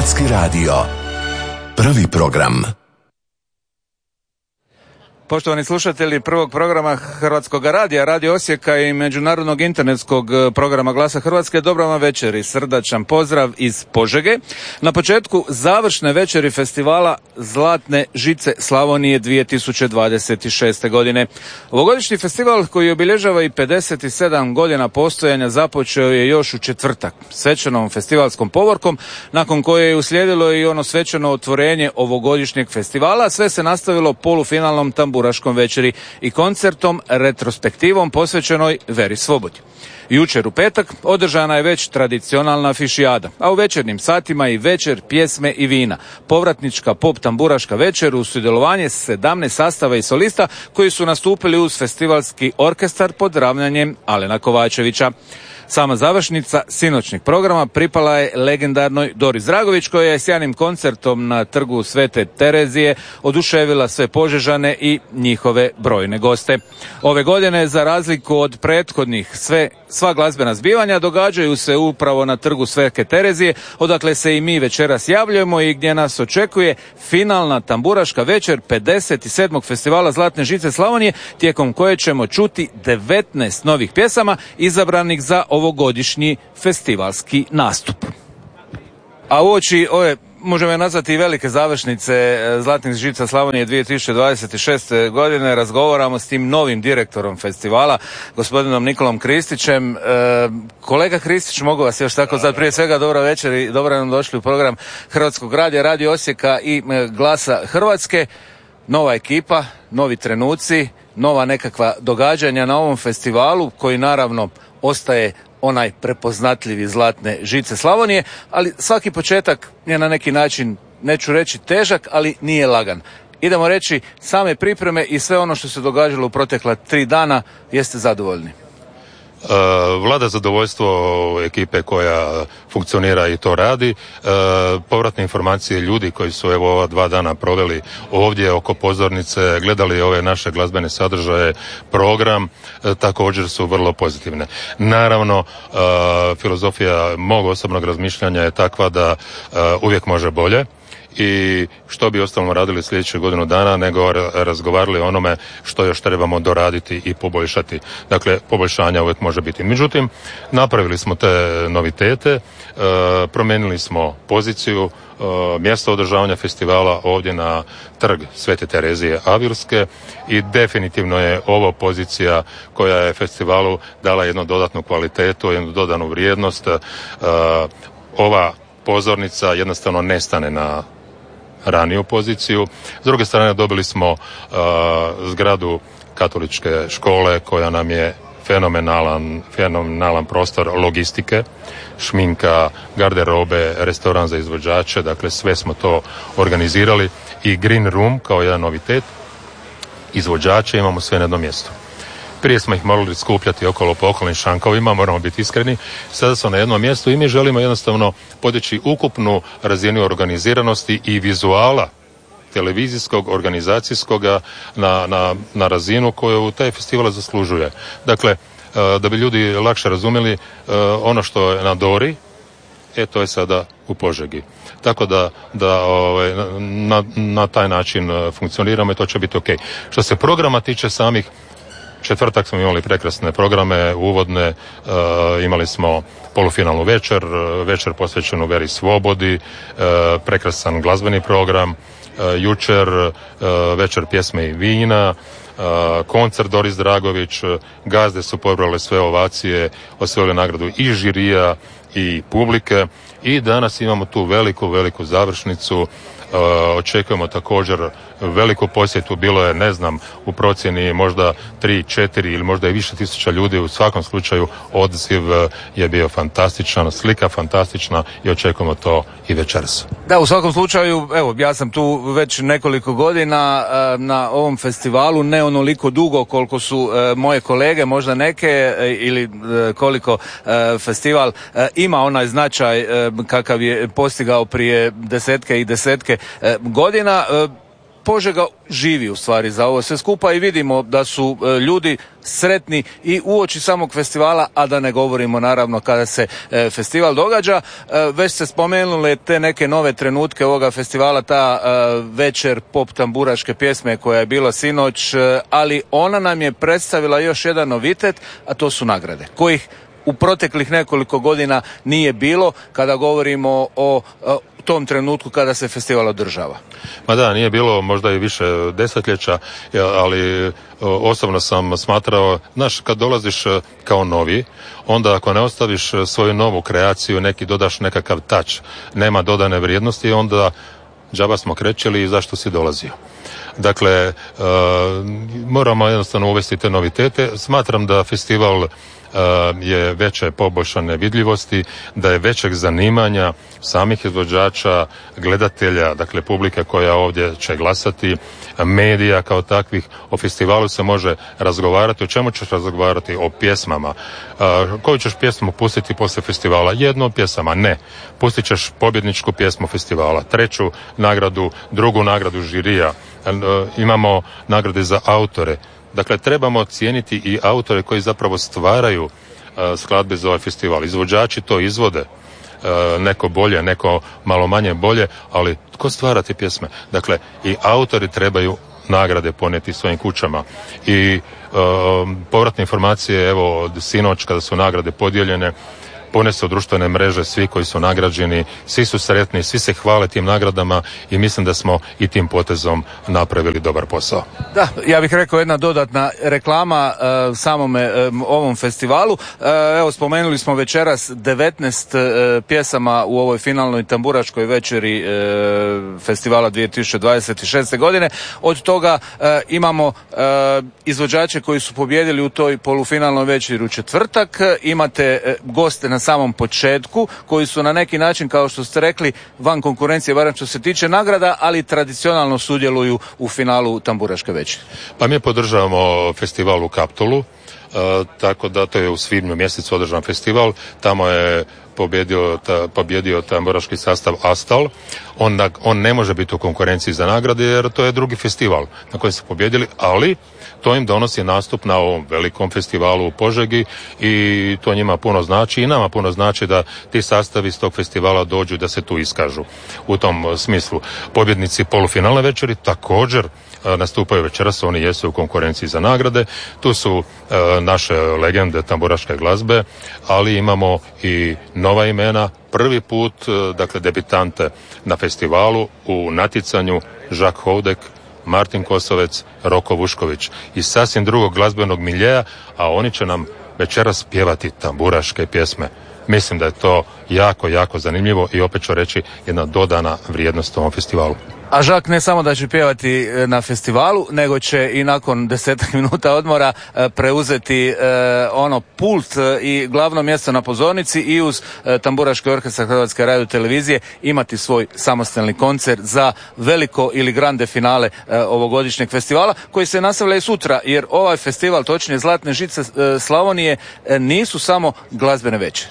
Hrvatski radio. Prvi program. Poštovani slušatelji prvog programa Hrvatskog radija, Radio Osijeka i međunarodnog internetskog programa Glasa Hrvatske, dobra vam večer i srdačan pozdrav iz Požege. Na početku završne večeri festivala Zlatne žice Slavonije 2026. godine. Ovogodišnji festival koji obilježava i 57 godina postojanja započeo je još u četvrtak svečanom festivalskom povorkom, nakon koje je uslijedilo i ono svečano otvorenje ovogodišnjeg festivala. Sve se nastavilo polufinalnom tamburaškom večeri i koncertom retrospektivom posvećenoj Veri Svobodi. Jučer u petak održana je već tradicionalna fišijada, a u večernjim satima i večer pjesme i vina. Povratnička pop tamburaška večer u sudjelovanje 17 sastava i solista koji su nastupili uz festivalski orkestar pod ravnanjem Alena Kovačevića. Sama završnica sinoćnih programa pripala je legendarnoj Dori Dragović, koja je sjajnim koncertom na trgu Svete Terezije oduševila sve Požežane i njihove brojne goste. Ove godine, za razliku od prethodnih, sva glazbena zbivanja događaju se upravo na trgu Svete Terezije, odakle se i mi večeras javljujemo i gdje nas očekuje finalna tamburaška večer 57. festivala Zlatne žice Slavonije, tijekom koje ćemo čuti 19 novih pjesama izabranih za ovogodišnji festivalski nastup. A uoči ove, možemo je nazvati i velike završnice Zlatnih žica Slavonije 2026. godine, razgovaramo s tim novim direktorom festivala, gospodinom Nikolom Kristićem. Kolega Kristić, mogu vas još tako zvati? Prije svega dobra večer i dobro nam došli u program Hrvatskog radija, Radio Osijeka i Glasa Hrvatske. Nova ekipa, novi trenuci, nova nekakva događanja na ovom festivalu koji naravno ostaje onaj prepoznatljivi Zlatne žice Slavonije, ali svaki početak je na neki način, neću reći težak, ali nije lagan. Idemo reći, same pripreme i sve ono što se događalo u protekla 3 dana, jeste zadovoljni? Vlada zadovoljstvo ekipe koja funkcionira i to radi. Povratne informacije ljudi koji su evo ova 2 dana proveli ovdje oko pozornice, gledali ove naše glazbene sadržaje, program, također su vrlo pozitivne. Naravno, filozofija mog osobnog razmišljanja je takva da uvijek može bolje. I što bi ostalno radili sljedećih godinu dana nego razgovarali o onome što još trebamo doraditi i poboljšati. Dakle, poboljšanja uvijek može biti. Međutim, napravili smo te novitete, promijenili smo poziciju, mjesto održavanja festivala ovdje na trg Svete Terezije Avilske i definitivno je ovo pozicija koja je festivalu dala jednu dodatnu kvalitetu, jednu dodanu vrijednost. Ova pozornica jednostavno ne stane na raniju poziciju. S druge strane dobili smo zgradu katoličke škole koja nam je fenomenalan prostor logistike, šminka, garderobe, restoran za izvođače, dakle sve smo to organizirali i Green Room kao jedan novitet. Izvođače imamo sve na jednom mjestu. Prije smo ih morali skupljati okolo po okolnim šankovima, moramo biti iskreni. Sada su na jednom mjestu i mi želimo jednostavno podići ukupnu razinu organiziranosti i vizuala televizijskog, organizacijskoga na razinu koju taj festival zaslužuje. Dakle, da bi ljudi lakše razumjeli, ono što je na Dori, to je sada u Požegi. Tako da na taj način funkcioniramo i to će biti ok. Što se programa tiče samih, četvrtak smo imali prekrasne programe, uvodne, imali smo polufinalnu večer posvećenu Veri Svobodi, prekrasan glazbeni program, jučer večer pjesme i vina, koncert Doris Dragović, gazde su pobrale sve ovacije, osvojili nagradu i žirija i publike i danas imamo tu veliku završnicu. Očekujemo također veliku posjetu, bilo je, ne znam, u procjeni možda 3, 4 ili možda i više tisuća ljudi. U svakom slučaju odaziv je bio fantastičan, slika fantastična i očekujemo to i večeras. Da, u svakom slučaju, evo, ja sam tu već nekoliko godina na ovom festivalu, ne onoliko dugo koliko su moje kolege, možda neke, ili koliko festival ima onaj značaj kakav je postigao prije desetke i desetke godina. Požega živi u stvari za ovo sve skupa i vidimo da su ljudi sretni i uoči samog festivala, a da ne govorimo naravno kada se festival događa. Već ste spomenuli te neke nove trenutke ovoga festivala, ta večer pop tamburaške pjesme koja je bila sinoć, ali ona nam je predstavila još jedan novitet, a to su nagrade, kojih u proteklih nekoliko godina nije bilo kada govorimo o tom trenutku kada se festival održava. Ma da, nije bilo možda i više desetljeća, ali osobno sam smatrao, znaš, kad dolaziš kao novi, onda ako ne ostaviš svoju novu kreaciju, dodaš nekakav touch, nema dodane vrijednosti, onda džaba smo krećeli i zašto si dolazio. Dakle, moramo jednostavno uvesti te novitete. Smatram da festival je veće poboljšane vidljivosti, da je većeg zanimanja samih izvođača, gledatelja, dakle publike koja ovdje će glasati, medija kao takvih. O festivalu se može razgovarati. O čemu ćeš razgovarati? O pjesmama. Koju ćeš pjesmu pustiti poslije festivala? Jednu od pjesama? Ne. Pustit ćeš pobjedničku pjesmu festivala, treću nagradu, drugu nagradu žirija. Imamo nagrade za autore. Dakle, trebamo cijeniti i autore koji zapravo stvaraju skladbe za ovaj festival. Izvođači to izvode, neko bolje, neko malo manje bolje, ali tko stvara te pjesme? Dakle, i autori trebaju nagrade ponijeti svojim kućama. I povratne informacije, evo, od sinoć kada su nagrade podijeljene, pune se u društvene mreže, svi koji su nagrađeni, svi su sretni, svi se hvale tim nagradama i mislim da smo i tim potezom napravili dobar posao. Da, ja bih rekao jedna dodatna reklama samome ovom festivalu. Evo, spomenuli smo večeras 19 pjesama u ovoj finalnoj tamburaškoj večeri festivala 2026. godine. Od toga imamo izvođače koji su pobijedili u toj polufinalnoj večeri u četvrtak. Imate goste na samom početku koji su na neki način, kao što ste rekli, van konkurencije, barem što se tiče nagrada, ali tradicionalno sudjeluju u finalu tamburaške večeri. Pa mi podržavamo festival u Kaptolu, tako da to je u svibnju mjesecu održan festival. Tamo je pobjedio tamburaški sastav Astal. On ne može biti u konkurenciji za nagrade jer to je drugi festival na kojem su pobjedili, ali to im donosi nastup na ovom velikom festivalu u Požegi i to njima puno znači i nama puno znači da ti sastavi iz tog festivala dođu da se tu iskažu. U tom smislu pobjednici polufinalne večeri također nastupaju večeras, oni jesu u konkurenciji za nagrade. Tu su naše legende tamburaške glazbe, ali imamo i nova imena. Prvi put, dakle, debitante na festivalu u natjecanju Žak Houdek, Martin Kosovec, Roko Vušković iz sasvim drugog glazbenog miljeja, a oni će nam večeras pjevati tamburaške pjesme. Mislim da je to jako, jako zanimljivo i opet ću reći jedna dodana vrijednost u ovom festivalu. A Žak ne samo da će pjevati na festivalu, nego će i nakon 10 minuta odmora preuzeti pult i glavno mjesto na pozornici i uz tamburaški orkestar Hrvatske radiotelevizije imati svoj samostalni koncert za veliko ili grande finale ovogodišnjeg festivala, koji se nastavlja i sutra, jer ovaj festival, točnije Zlatne žice Slavonije, nisu samo glazbene večeri.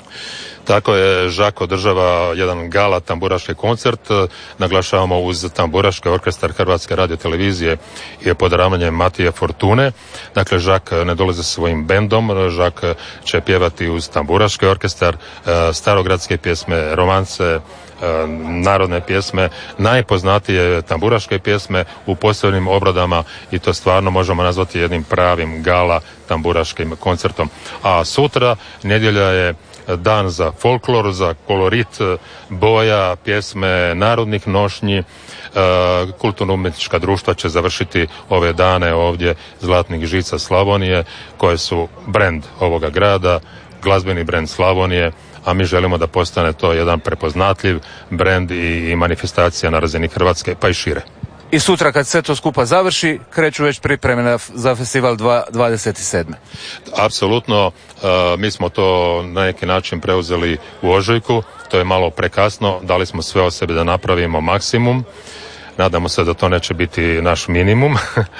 Tako je, Žak održava jedan gala tamburaški koncert, naglašavamo uz tamburaški orkestar Hrvatske radiotelevizije i pod ravnanjem Matije Fortune. Dakle, Žak ne dolazi sa svojim bendom, Žak će pjevati uz tamburaški orkestar starogradske pjesme, romance, narodne pjesme, najpoznatije tamburaške pjesme u posebnim obradama i to stvarno možemo nazvati jednim pravim gala tamburaškim koncertom. A sutra, nedjelja, je dan za folklor, za kolorit, boja, pjesme narodnih nošnji. Kulturno-umjetnička društva će završiti ove dane ovdje Zlatnih žica Slavonije, koje su brend ovoga grada, glazbeni brend Slavonije, a mi želimo da postane to jedan prepoznatljiv brend i manifestacija na razini Hrvatske, pa i šire. I sutra kad sve to skupa završi, kreću već pripreme za festival 27. Apsolutno, mi smo to na neki način preuzeli u ožujku, to je malo prekasno, dali smo sve od sebe da napravimo maksimum. Nadamo se da to neće biti naš minimum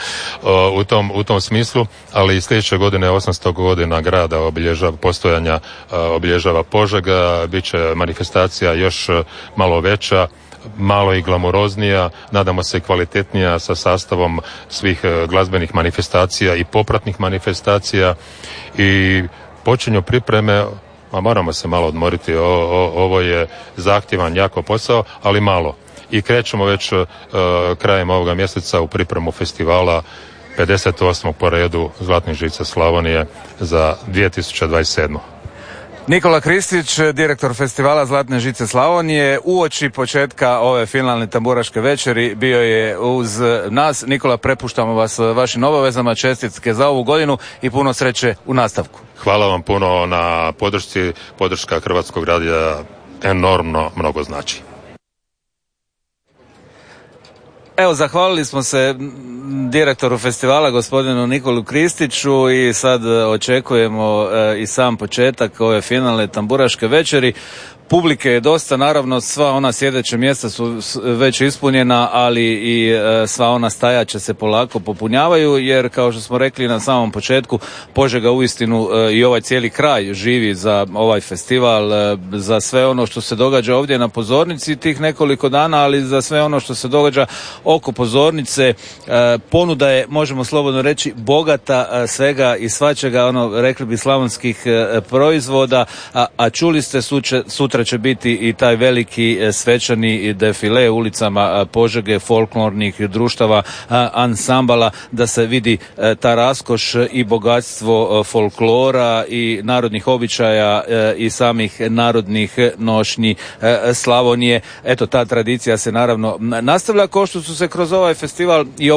u tom smislu, ali sljedeće godine 800 godina grada obilježava Požega, bit će manifestacija još malo veća, malo i glamuroznija, nadamo se kvalitetnija sa sastavom svih glazbenih manifestacija i popratnih manifestacija i počinju pripreme, a moramo se malo odmoriti, ovo je zahtjevan jako posao, ali malo. I krećemo već krajem ovoga mjeseca u pripremu festivala 58. po redu Zlatnih žica Slavonije za 2027. Nikola Kristić, direktor festivala Zlatne žice Slavonije, uoči početka ove finalne tamburaške večeri bio je uz nas. Nikola, prepuštamo vas vašim obavezama, čestitke za ovu godinu i puno sreće u nastavku. Hvala vam puno na podršci, podrška Hrvatskog radija enormno mnogo znači. Evo, zahvalili smo se direktoru festivala, gospodinu Nikolu Kristiću, i sad očekujemo i sam početak ove finalne tamburaške večeri. Publike je dosta, naravno sva ona sjedeća mjesta su već ispunjena, ali i sva ona stajaća se polako popunjavaju, jer kao što smo rekli na samom početku, Požega uistinu i ovaj cijeli kraj živi za ovaj festival, za sve ono što se događa ovdje na pozornici tih nekoliko dana, ali za sve ono što se događa oko pozornice. Ponuda je, možemo slobodno reći, bogata svega i svačega, rekli bi, slavonskih proizvoda, a čuli ste, sutra će biti i taj veliki svečani defile ulicama Požege, folklornih društava, ansambala, da se vidi ta raskoš i bogatstvo folklora i narodnih običaja i samih narodnih nošnji Slavonije. Eto, ta tradicija se naravno nastavlja, kao što su se kroz ovaj festival i